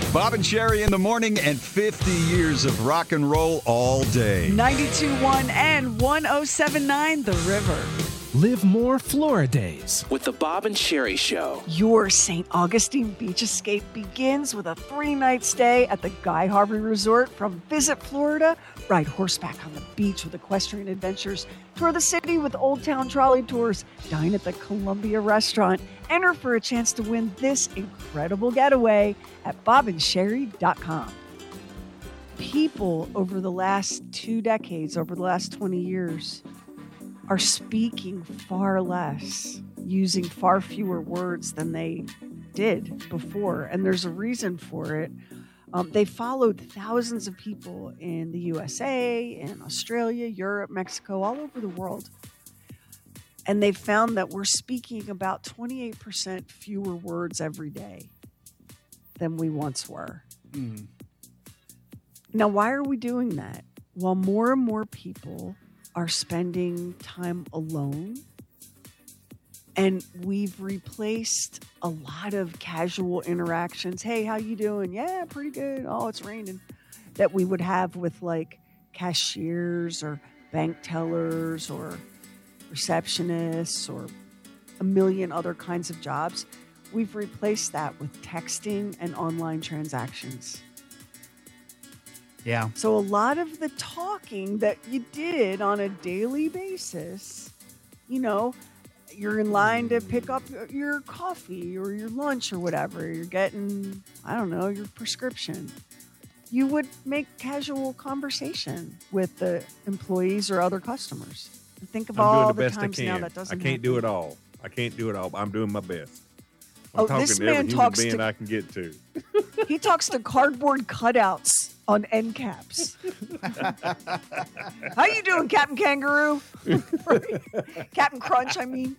Bob and Sherry in the morning and 50 years of rock and roll all day. 92.1 and 107.9 The River. Live more Flora days with the Bob and Sherry Show. Your St. Augustine beach escape begins with a 3-night stay at the Guy Harvey Resort. From Visit Florida, ride horseback on the beach with equestrian adventures, tour the city with Old Town trolley tours, dine at the Columbia Restaurant, enter for a chance to win this incredible getaway at bobandsherry.com. People over the last 2 decades, over the last 20 years, are speaking far less, using far fewer words than they did before. And there's a reason for it. They followed thousands of people in the USA, in Australia, Europe, Mexico, all over the world. And they found that we're speaking about 28% fewer words every day than we once were. Now, why are we doing that? Well, more and more people are spending time alone, and we've replaced a lot of casual interactions. Hey, how you doing? Yeah, pretty good. Oh, it's raining. That we would have with like cashiers or bank tellers or receptionists or a million other kinds of jobs. We've replaced that with texting and online transactions. Yeah. So a lot of the talking that you did on a daily basis, you know, you're in line to pick up your coffee or your lunch or whatever. You're getting, I don't know, your prescription. You would make casual conversation with the employees or other customers. And think of all the times now that doesn't happen. I can't do it all. I'm doing my best. Oh, this man talks to I can get to. He talks to cardboard cutouts on end caps. How you doing, Captain Kangaroo? Captain Crunch, I mean.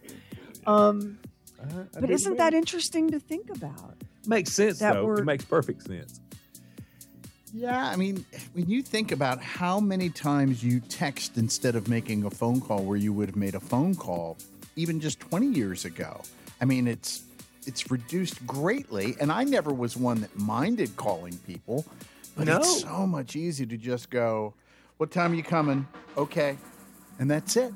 But isn't that interesting to think about? Makes sense, though. It makes perfect sense. Yeah, I mean, when you think about how many times you text instead of making a phone call where you would have made a phone call even just 20 years ago, I mean, it's reduced greatly. And I never was one that minded calling people, but it's so much easier to just go, what time are you coming? Okay. And that's it.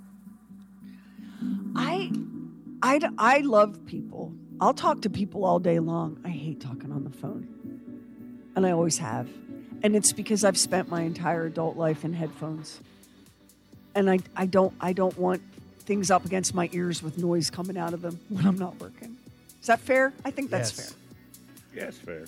I love people. I'll talk to people all day long. I hate talking on the phone. And I always have. And it's because I've spent my entire adult life in headphones. And I don't want things up against my ears with noise coming out of them when I'm not working. Is that fair? I think that's fair. Yeah, it's fair.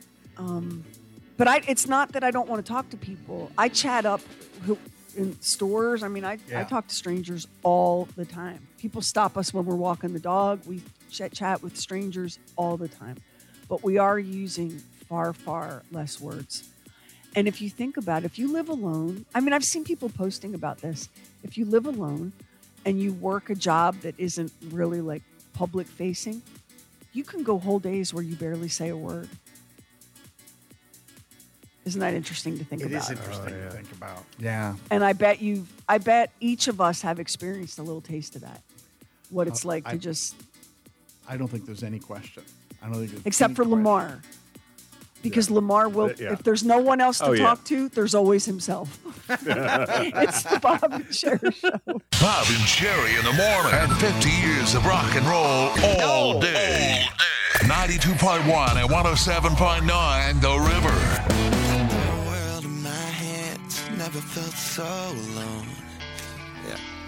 But it's not that I don't want to talk to people. I chat up in stores. I mean, I talk to strangers all the time. People stop us when we're walking the dog. We chat with strangers all the time. But we are using far, far less words. And if you think about it, if you live alone, I mean, I've seen people posting about this. If you live alone and you work a job that isn't really like public facing, you can go whole days where you barely say a word. Isn't that interesting to think about? It is interesting to think about. Yeah. And I bet each of us have experienced a little taste of that. What it's like to just. I don't think there's any question. I don't think there's except for Lamar. Because Lamar will, if there's no one else to talk to, there's always himself. It's the Bob and Sherry Show. Bob and Sherry in the morning. And 50 years of rock and roll all day. 92.1 and 107.9 The River. The world in my hands never felt so alone. Yeah.